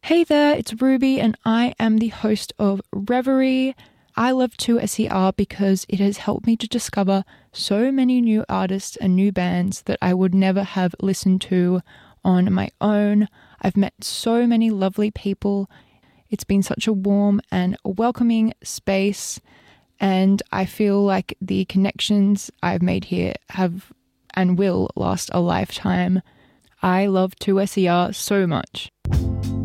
Hey there, it's Ruby and I am the host of Reverie. I love 2SER because it has helped me to discover so many new artists and new bands that I would never have listened to on my own. I've met so many lovely people. It's been such a warm and welcoming space, and I feel like the connections I've made here have and will last a lifetime. I love 2SER so much.